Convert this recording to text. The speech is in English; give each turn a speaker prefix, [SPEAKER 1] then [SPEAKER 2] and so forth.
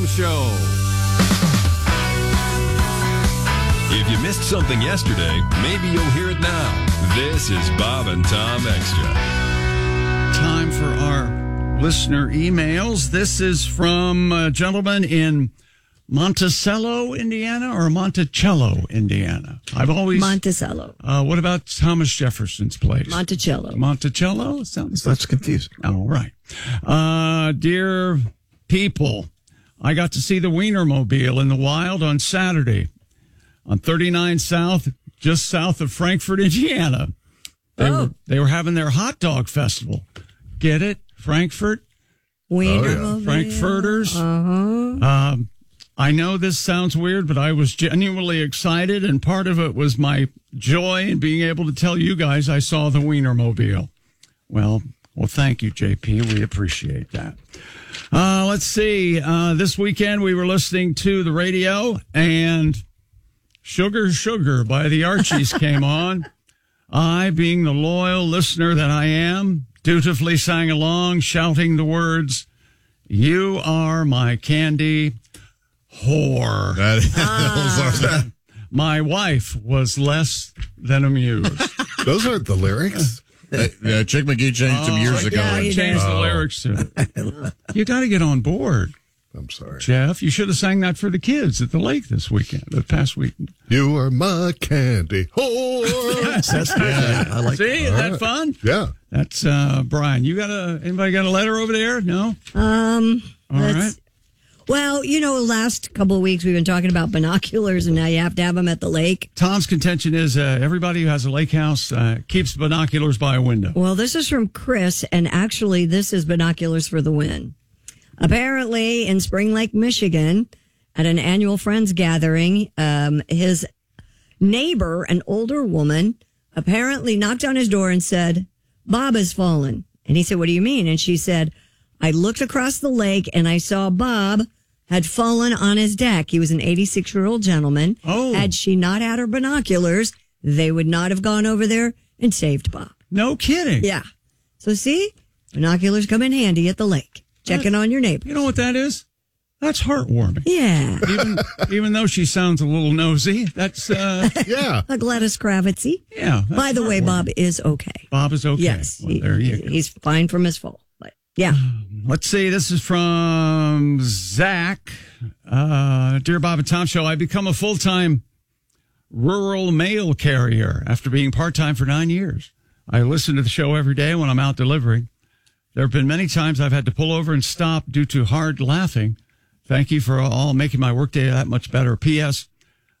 [SPEAKER 1] Show. If you missed something yesterday, maybe you'll hear it now. This is Bob and Tom Extra.
[SPEAKER 2] Time for our listener emails. This is from a gentleman in Monticello, Indiana, or Monticello, Indiana. I've always
[SPEAKER 3] Monticello.
[SPEAKER 2] What about Thomas Jefferson's place?
[SPEAKER 3] Monticello.
[SPEAKER 2] Monticello sounds.
[SPEAKER 4] That's confusing.
[SPEAKER 2] All right, dear people, I got to see the Wienermobile in the wild on Saturday on 39 South, just south of Frankfort, Indiana. They were having their hot dog festival. Get it? Frankfort?
[SPEAKER 3] Wienermobile.
[SPEAKER 2] Frankfurters.
[SPEAKER 3] Uh-huh.
[SPEAKER 2] I know this sounds weird, but I was genuinely excited, and part of it was my joy in being able to tell you guys I saw the Wienermobile. Well, thank you, JP. We appreciate that. Let's see. This weekend we were listening to the radio, and Sugar Sugar by the Archies came on. I, being the loyal listener that I am, dutifully sang along, shouting the words, "You are my candy whore." My wife was less than amused.
[SPEAKER 4] Those aren't the lyrics.
[SPEAKER 5] Chick McGee changed them years ago.
[SPEAKER 2] Yeah, he changed the lyrics to it. You got to get on board.
[SPEAKER 4] I'm sorry,
[SPEAKER 2] Jeff. You should have sang that for the kids at the lake this past weekend.
[SPEAKER 4] You are my candy whore.
[SPEAKER 2] That's good. I like. See, is that fun?
[SPEAKER 4] Yeah.
[SPEAKER 2] That's Brian. Anybody got a letter over there? No.
[SPEAKER 3] All
[SPEAKER 2] right.
[SPEAKER 3] Well, last couple of weeks we've been talking about binoculars, and now you have to have them at the lake.
[SPEAKER 2] Tom's contention is everybody who has a lake house keeps binoculars by a window.
[SPEAKER 3] Well, this is from Chris, and actually this is binoculars for the win. Apparently, in Spring Lake, Michigan, at an annual Friends gathering, his neighbor, an older woman, apparently knocked on his door and said, "Bob has fallen." And he said, "What do you mean?" And she said, "I looked across the lake and I saw Bob had fallen on his deck." He was an 86-year-old gentleman.
[SPEAKER 2] Oh.
[SPEAKER 3] Had she not had her binoculars, they would not have gone over there and saved Bob.
[SPEAKER 2] No kidding.
[SPEAKER 3] Yeah. So see, binoculars come in handy at the lake. Checking on your neighbor.
[SPEAKER 2] You know what that is? That's heartwarming.
[SPEAKER 3] Yeah.
[SPEAKER 2] Even though she sounds a little nosy, that's
[SPEAKER 4] Yeah.
[SPEAKER 3] A Gladys Kravitzy.
[SPEAKER 2] Yeah.
[SPEAKER 3] By the way, Bob is okay.
[SPEAKER 2] Bob is okay.
[SPEAKER 3] Yes.
[SPEAKER 2] Well, there you go.
[SPEAKER 3] He's fine from his fall. But yeah.
[SPEAKER 2] Let's see. This is from Zach. Dear Bob and Tom Show, I become a full-time rural mail carrier after being part-time for 9 years. I listen to the show every day when I'm out delivering. There have been many times I've had to pull over and stop due to hard laughing. Thank you for all making my workday that much better. P.S.